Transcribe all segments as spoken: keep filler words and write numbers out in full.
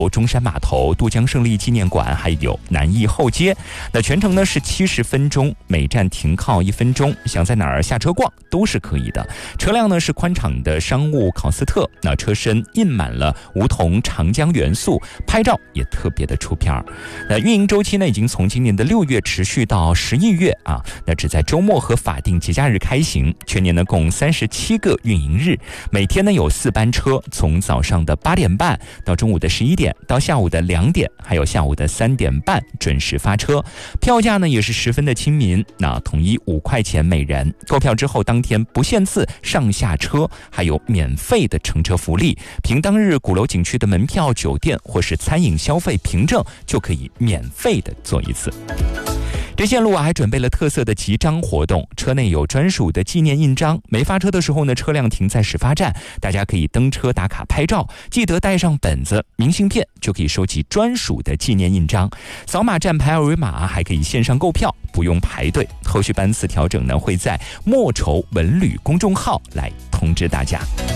中山码头、渡江胜利纪念馆，还有南艺后街。那全程呢是七十分钟，每站停靠一分钟，想在哪儿下车逛都是可以的。车辆呢是宽敞的商务考斯特，那车身印满了梧桐长江元素，拍照也特别的出片儿。那运营周期呢已经从今年的六月持续到十一月啊，那只在周末和法定节假日开行，全年呢共三十七个运营日，每天呢有四班车，从早上的八点半到中午的十一点，到下午的两点，还有下午的三点半准时发车。票价呢也是十分的亲民，那统一五块钱每人。购票之后当天不限次上下车，还有免费的乘车福利。凭当日鼓楼景区的门票、酒店或是餐饮消费凭证，就可以免费的坐一次。这线路啊还准备了特色的集章活动，车内有专属的纪念印章。没发车的时候呢，车辆停在始发站，大家可以登车打卡拍照，记得带上本子、明信片，就可以收集专属的纪念印章。扫码站牌二维码，还可以线上购票，不用排队。后续班次调整呢，会在莫愁文旅公众号来通知大家。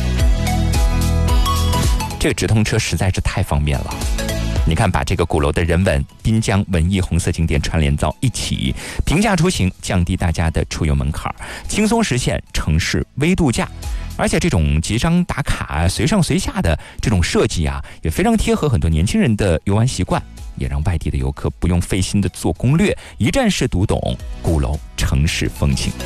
这个直通车实在是太方便了。你看，把这个鼓楼的人文、滨江文艺红色景点串联到一起，平价出行，降低大家的出游门槛，轻松实现城市微度假。而且这种集章打卡、随上随下的这种设计啊，也非常贴合很多年轻人的游玩习惯，也让外地的游客不用费心的做攻略，一站式读懂鼓楼城市风情。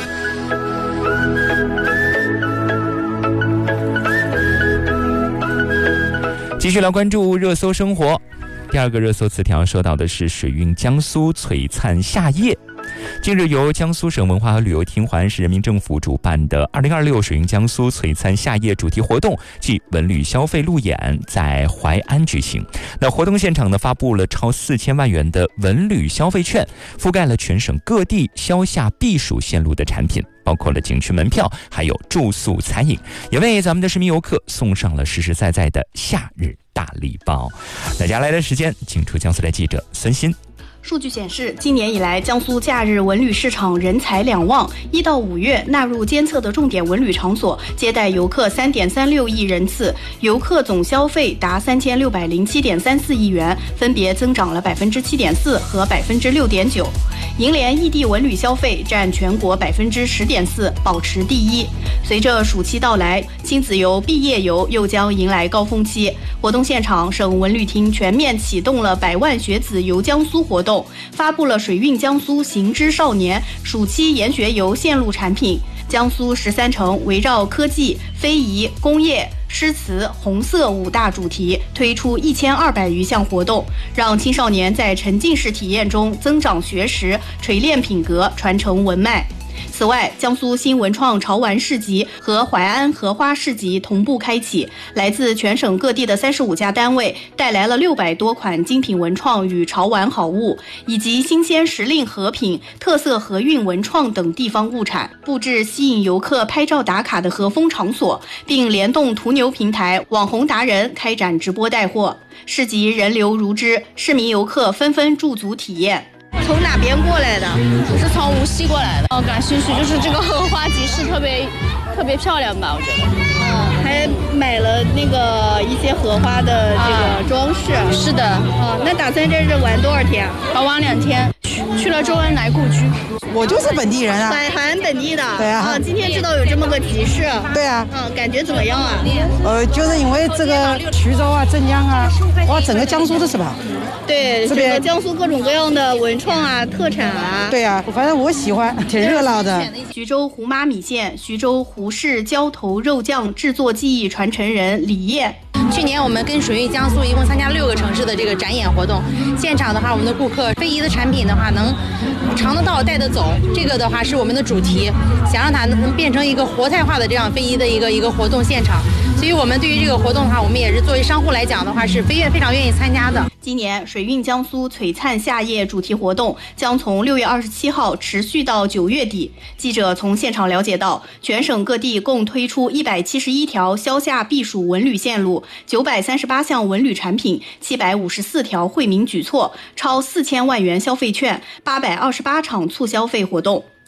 继续来关注热搜生活。第二个热搜词条说到的是水韵江苏璀璨夏夜。近日，由江苏省文化和旅游厅、淮安市人民政府主办的二零二六水韵江苏璀璨夏夜主题活动暨文旅消费路演在淮安举行。那活动现场呢，发布了超四千万元的文旅消费券，覆盖了全省各地消夏避暑线路的产品，包括了景区门票，还有住宿餐饮，也为咱们的市民游客送上了实实在在的夏日大礼包。那接下来的时间，请出江苏台记者孙鑫。 数据显示，今年以来，江苏假日文旅市场人才两旺，一到五月纳入监测的重点文旅场所接待游客三点三六亿人次，游客总消费达三千六百零七点三四亿元，分别增长了百分之七点四和百分之六点九。银联异地文旅消费占全国百分之十点四，保持第一。随着暑期到来，亲子游、毕业游又将迎来高峰期。活动现场，省文旅厅全面启动了百万学子游江苏活动，发布了水韵江苏行之少年暑期研学游线路产品。江苏十三城围绕科技、非遗、工业、诗词、红色五大主题，推出一千二百余项活动，让青少年在沉浸式体验中增长学识、锤炼品格、传承文脉。此外，江苏新文创潮玩市集和淮安荷花市集同步开启，来自全省各地的三十五家单位带来了六百多款精品文创与潮玩好物，以及新鲜时令和品、特色和韵文创等地方物产，布置吸引游客拍照打卡的和风场所，并联动途牛平台、网红达人开展直播带货。市集人流如织，市民游客纷纷驻足体验。 从哪边过来的？是从无锡过来的。哦，感兴趣，就是这个荷花集市特别特别漂亮吧？我觉得。 嗯，还买了那个一些荷花的这个装饰。 啊、是的。 哦、嗯，那打算在这玩多少天？ 玩玩两天。去去了周恩来故居。 我就是本地人啊， 淮安本地的。 对啊。 啊，今天知道有这么个集市。 对啊。 嗯，感觉怎么样啊？ 呃，就是因为这个衢州啊、镇江啊，哇，整个江苏都是吧？ 对，这个江苏各种各样的文创啊、特产啊。 对啊，反正我喜欢，挺热闹的。 徐州胡妈米线，徐州胡氏浇头肉酱制作技艺传承人李烨。 去年我们跟水韵江苏一共参加六个城市的这个展演活动，现场的话，我们的顾客非遗的产品的话能尝得到、带得走，这个的话是我们的主题，想让它能变成一个活态化的这样非遗的一个一个活动现场。所以我们对于这个活动的话，我们也是作为商户来讲的话，是非非常愿意参加的。 今年水韵江苏璀璨夏夜主题活动将从六月二十七号持续到九月底。记者从现场了解到，全省各地共推出一百七十一条消夏避暑文旅线路，九百三十八项文旅产品，七百五十四条惠民举措，超四千万元消费券，八百二十八场促消费活动。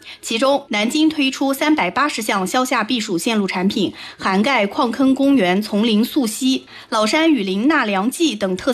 其中，南京推出三百八十项消夏避暑线路产品，涵盖矿坑公园丛林溯溪、老山雨林纳凉记等特色